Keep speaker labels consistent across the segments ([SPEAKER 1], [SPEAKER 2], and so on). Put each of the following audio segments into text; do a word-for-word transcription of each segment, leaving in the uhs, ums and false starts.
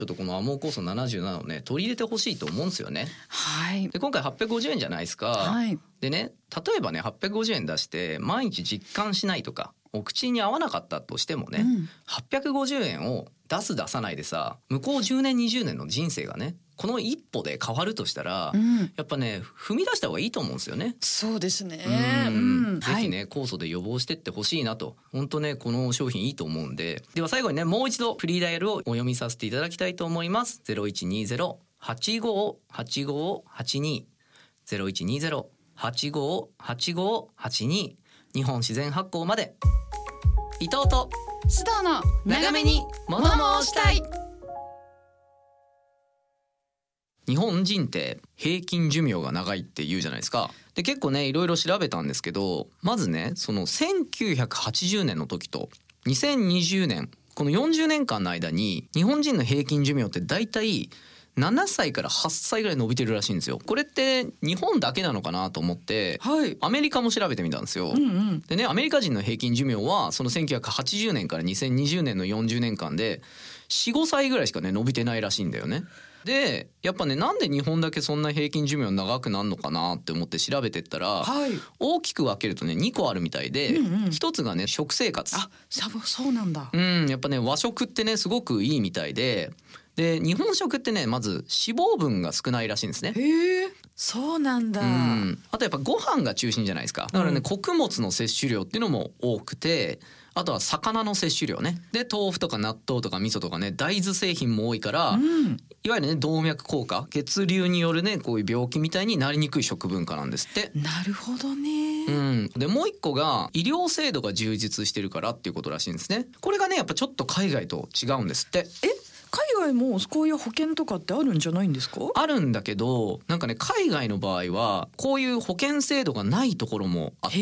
[SPEAKER 1] ちょっとこのアモー酵素ななじゅうななをね取り入れてほしいと思うんですよね。
[SPEAKER 2] はい。
[SPEAKER 1] で今回はっぴゃくごじゅうえんじゃないですか。
[SPEAKER 2] はい。
[SPEAKER 1] でね、例えばねはっぴゃくごじゅうえん出して毎日実感しないとかお口に合わなかったとしてもね、うん、はっぴゃくごじゅうえんを出す出さないでさ、向こうじゅうねんにじゅうねんの人生がねこの一歩で変わるとしたら、うん、やっぱね踏み出した方がいいと思うんですよね。
[SPEAKER 2] そうですね。
[SPEAKER 1] うん、ぜひね、はい、酵素で予防してってほしいなと。本当ねこの商品いいと思うんで。では最後にねもう一度フリーダイヤルをお読みさせていただきたいと思います。ゼロいちにゼロ はちごー はちごー はちに ゼロいちにゼロ はちごー はちごー はちに、日本自然発酵まで。伊藤と
[SPEAKER 2] 須藤の
[SPEAKER 1] 長めに物申したい。日本人って平均寿命が長いって言うじゃないですか。で結構ねいろいろ調べたんですけど、まずねそのせんきゅうひゃくはちじゅうねんの時とにせんにじゅうねん、このよんじゅうねんかんの間に日本人の平均寿命ってだいたいななさいからはっさいぐらい伸びてるらしいんですよ。これって日本だけなのかなと思って、はい、アメリカも調べてみたんですよ。うんうん、でねアメリカ人の平均寿命はそのせんきゅうひゃくはちじゅうねんからにせんにじゅうねんのよんじゅうねんかんで よん,ご 歳ぐらいしかね伸びてないらしいんだよね。でやっぱねなんで日本だけそんな平均寿命長くなるのかなって思って調べてったら、はい、大きく分けるとねにこあるみたいで、うんうん、ひとつがね食生活。
[SPEAKER 2] あ、そうなんだ。
[SPEAKER 1] うんやっぱね和食ってねすごくいいみたいで、で日本食ってねまず脂肪分が少ないらしいんですね。
[SPEAKER 2] へえ、そうなんだ。うん、
[SPEAKER 1] あとやっぱご飯が中心じゃないですか。だからね、うん、穀物の摂取量っていうのも多くて、あとは魚の摂取量ね。で豆腐とか納豆とか味噌とかね大豆製品も多いから、うん、いわゆるね動脈硬化、血流によるねこういう病気みたいになりにくい食文化なんですって。
[SPEAKER 2] なるほどね。
[SPEAKER 1] うん、でもう一個が医療制度が充実してるからっていうことらしいんですね。これがねやっぱちょっと海外と違うんですって。
[SPEAKER 2] え海外もこういう保険とかってあるんじゃないんですか？
[SPEAKER 1] あるんだけどなんかね海外の場合はこういう保険制度がないところもあって、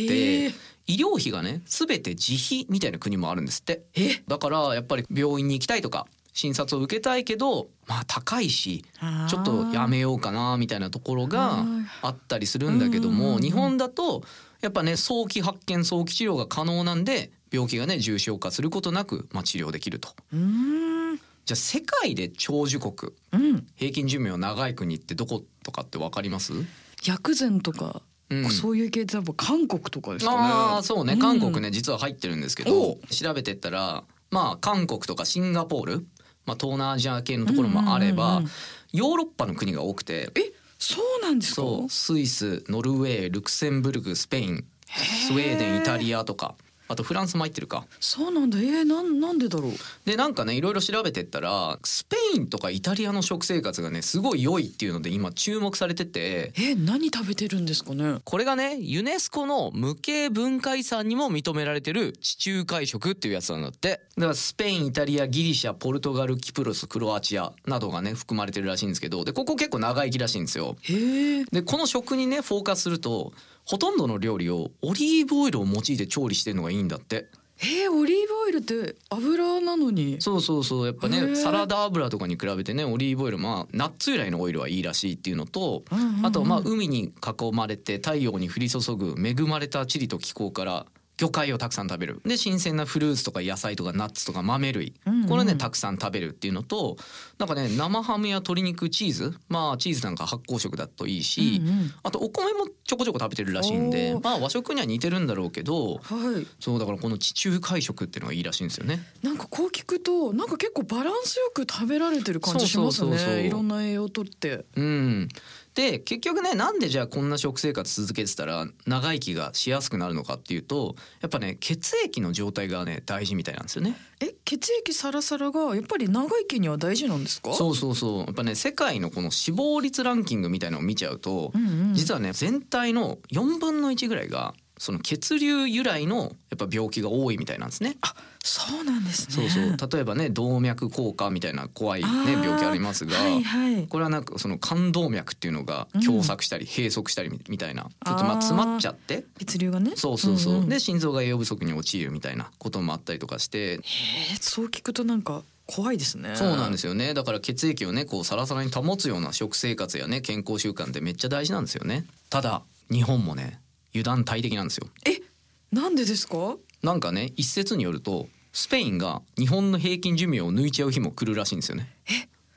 [SPEAKER 1] 医療費がね全て自費みたいな国もあるんですって。えだからやっぱり病院に行きたいとか診察を受けたいけどまあ高いしちょっとやめようかなみたいなところがあったりするんだけども、日本だとやっぱね早期発見早期治療が可能なんで病気がね重症化することなく、まあ、治療できると。うーんじゃあ世界で長寿国、うん、平均寿命長い国ってどことかって分かります？
[SPEAKER 2] 薬膳とか、うん、そういう系ってやっぱ韓国とかですかね。
[SPEAKER 1] ああそうね、韓国ね実は入ってるんですけど、調べてったらまあ韓国とかシンガポール、まあ、東南アジア系のところもあれば、うんうんうんうん、ヨーロッパの国が多くて。
[SPEAKER 2] えそうなんですか？
[SPEAKER 1] そうスイス、ノルウェー、ルクセンブルク、スペイン、スウェーデン、イタリアとかあとフランスも入ってるか。
[SPEAKER 2] そうなんだ。えー、なん、なんでだろう。
[SPEAKER 1] でなんかねいろいろ調べてったらスペインとかイタリアの食生活がねすごい良いっていうので今注目されてて。
[SPEAKER 2] えー、何食べてるんですかね。
[SPEAKER 1] これがねユネスコの無形文化遺産にも認められてる地中海食っていうやつなんだって。だからスペイン、イタリア、ギリシャ、ポルトガル、キプロス、クロアチアなどがね含まれてるらしいんですけど、でここ結構長生きらしいんですよ。へー。でこの食にねフォーカスするとほとんどの料理をオリーブオイルを用いて調理してるのがいいんだって。
[SPEAKER 2] えー、オリーブオイルって油なのに。
[SPEAKER 1] そうそうそうやっぱねサラダ油とかに比べてねオリーブオイルまあナッツ由来のオイルはいいらしいっていうのと、うんうんうん、あとまあ海に囲まれて太陽に降り注ぐ恵まれた地理と気候から魚介をたくさん食べる。で新鮮なフルーツとか野菜とかナッツとか豆類、うんうん、これねたくさん食べるっていうのと、なんかね生ハムや鶏肉、チーズ、まあチーズなんか発酵食だといいし、うんうん、あとお米もちょこちょこ食べてるらしいんで、まあ和食には似てるんだろうけど、はい、そうだからこの地中海食っていうのがいいらしいんですよね。
[SPEAKER 2] なんかこう聞くとなんか結構バランスよく食べられてる感じしますね。そうそうそうそう、いろんな栄養をとって。うん
[SPEAKER 1] で結局ねなんでじゃあこんな食生活続けてたら長生きがしやすくなるのかっていうと、やっぱね血液の状態がね大事みたいなんですよね。
[SPEAKER 2] え血液サラサラがやっぱり長生きには大事なんですか？
[SPEAKER 1] そうそうそうやっぱね世界のこの死亡率ランキングみたいなのを見ちゃうと、うんうん、実はね全体のよんぶんのいちぐらいがその血流由来のやっぱ病気が多いみたいなんですね。
[SPEAKER 2] あ、そうなんですね。
[SPEAKER 1] そうそう例えばね動脈硬化みたいな怖いね病気ありますが、はいはい、これはなんかその冠動脈っていうのが狭窄したり閉塞したりみたいな、うん、ちょっとまあ詰まっちゃって
[SPEAKER 2] 血流がね
[SPEAKER 1] そうそうそう、うんうん、で心臓が栄養不足に陥るみたいなこともあったりとかして。
[SPEAKER 2] へえそう聞くとなんか怖いですね。
[SPEAKER 1] そうなんですよね。だから血液をねこうサラサラに保つような食生活やね健康習慣ってめっちゃ大事なんですよね。ただ日本もね油断大敵なんですよ。
[SPEAKER 2] えなんでですか？
[SPEAKER 1] なんかね一説によるとスペインが日本の平均寿命を抜いちゃう日も来るらしいんですよね。
[SPEAKER 2] え